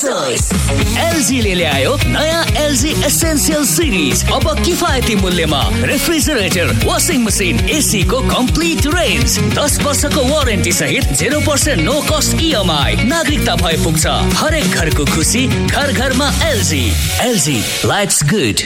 LG ले ल्यायो नयाँ LG Essential Series। अब किफायती मूल्यमा रेफ्रिजरेटर, वाशिङ मसिन, AC को कम्प्लिट रेन्ज, 10 वर्षको वारेन्टी सहित 0% नो कस्ट EMI। नागरिकता भए पुग्छ हरेक घरको खुसी, घर घरमा LG लाइफ्स गुड।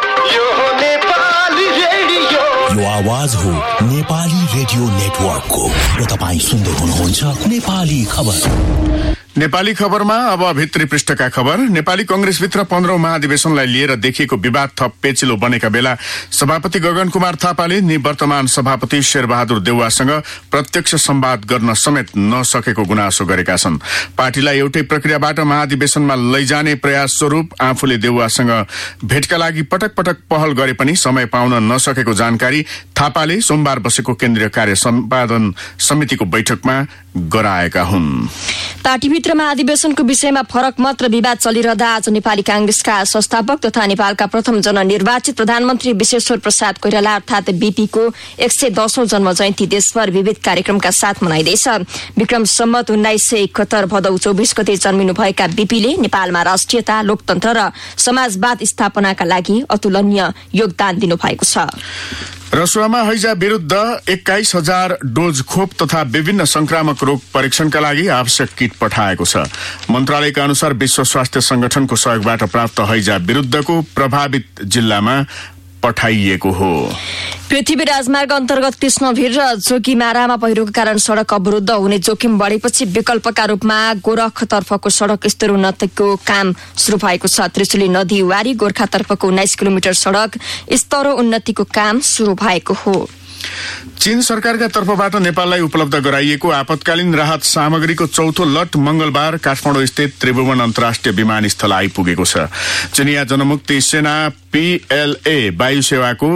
यो आवाज हो नेपाली रेडियो नेटवर्कको र तपाईं सुन्दै हुनुहुन्छ नेपाली खबर। नेपाली खबरमा अब भित्री पृष्ठका खबर। नेपाली कंग्रेसभित्र 15औं महाधिवेशनलाई लिएर देखिएको विवाद थप पेचिलो बनेका बेला सभापति गगन कुमार थापाले निवर्तमान सभापति शेरबहादुर देउवासँग प्रत्यक्ष संवाद गर्न समेत नसकेको गुनासो गरेका छन्। पार्टीलाई एउटै प्रक्रियाबाट महाधिवेशनमा लैजाने प्रयास स्वरूप आफूले देउवासँग भेटका लागि पटक पटक पहल गरे पनि समय पाउन नसकेको जानकारी थापाले सोमबार बसेको केन्द्रीय कार्य सम्पादन समितिको बैठकमा गराएका हुन्। पार्टीभित्र महाधिवेशनको विषयमा फरक मत र विवाद चलिरहँदा आज नेपाली कांग्रेसका संस्थापक तथा नेपालका प्रथम जननिर्वाचित प्रधानमन्त्री विश्वेश्वर प्रसाद कोइराला अर्थात बीपी को 110औं जन्म जयन्ती देशभर विविध कार्यक्रमका साथ मनाइँदैछ। विक्रम सम्वत 1971 भदौ 24 गते जन्मिनुभएका बीपीले नेपालमा राष्ट्रियता, लोकतन्त्र र समाजवाद स्थापनाका लागि अतुलनीय योगदान दिनुभएको छ। रसुवामा हैजा विरुद्ध 21,000 डोज खोप तथा विभिन्न संक्रामक रोग परीक्षणका लागि आवश्यक किट पठाएको छ। मन्त्रालयका अनुसार विश्व स्वास्थ्य संगठनको सहयोगबाट प्राप्त हैजा विरुद्धको प्रभावित जिल्लामा पठाइएको हो। पृथ्वी राजमार्ग अन्तर्गत कृष्णभिर र जोगीमारामा पहिरोको कारण सड़क अवरुद्ध हुने जोखिम बढेपछि विकल्पका रूपमा गोरखतर्फको सड़क स्तरोन्नतिको काम शुरू भएको छ। त्रिशुली नदी वारी गोर्खातर्फको 19 किलोमिटर सड़क स्तरोन्नतिको काम शुरू भएको हो। चीन सरकारका तर्फबाट नेपाललाई उपलब्ध गराइएको आपतकालीन राहत सामग्रीको चौथो लट मंगलबार काठमाडौँ स्थित त्रिभुवन अन्तर्राष्ट्रिय विमानस्थल आइपुगेको छ। चिनिया जनमुक्ति सेना PLA वायु सेवाको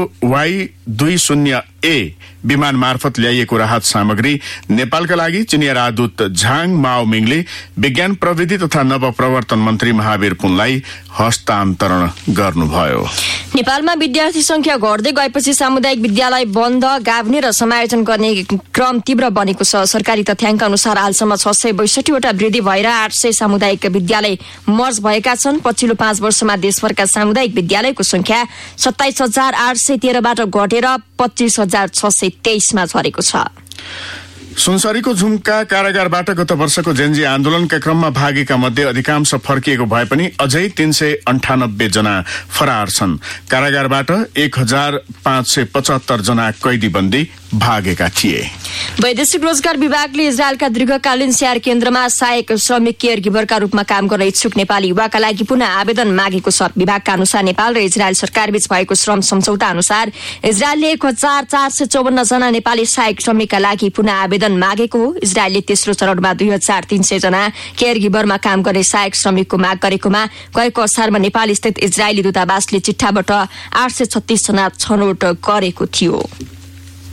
Y20A विमान मार्फत ल्याइएको राहत सामग्री नेपालका लागि चिनिया राजदूत झाङ माओमिङले विज्ञान प्रविधि तथा नवप्रवर्तन मन्त्री महावीर पुनलाई हस्तान्तरण गर्नुभयो। नेपालमा विद्यार्थी संख्या घट्दै गएपछि सामुदायिक विद्यालय बन्द, गाभ्ने र समायोजन गर्ने क्रम तीव्र बनेको छ। सरकारी तथ्याङ्क अनुसार हालसम्म 662 वटा वृद्धि भएर 800 सामुदायिक विद्यालय मर्ज भएका छन्। पछिल्लो 5 वर्षमा देशभरका सामुदायिक विद्यालयको संख्या 27,813 बाट घटेर 25,623 मा झरेको छ। सुनसरीको झुम्का कारागारबाट गत वर्षको जेन्जी आन्दोलनका क्रममा भागेका मध्ये अधिकांश फर्किएको भए पनि अझै 398 जना फरार छन्। कारागारबाट 1,575 जना कैदीबन्दी भागेका थिए। वैदेशिक रोजगार विभागले इजरायलका दीर्घकालीन स्याहार केन्द्रमा सहायक श्रमिक केयर गिभरका रूपमा काम गर्न इच्छुक नेपाली युवाका लागि पुनः आवेदन मागेको छ। विभागका अनुसार नेपाल र इजरायल सरकारबीच भएको श्रम सम्झौता अनुसार इजरायलले 1,454 जना नेपाली सहायक श्रमिकका लागि पुनः आवेदन मागेको हो। इजरायलले तेस्रो चरणमा 2,300 जना केयर गिभरमा काम गर्ने सहायक श्रमिकको माग गरेकोमा गएको असारमा नेपाल स्थित इजरायली दूतावासले चिट्ठाबाट 836 जना छनौट गरेको थियो।